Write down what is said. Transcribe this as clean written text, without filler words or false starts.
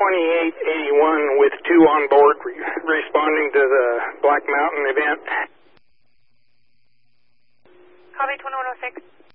2881 with 2 on board responding to the Black Mountain event. Copy 2106.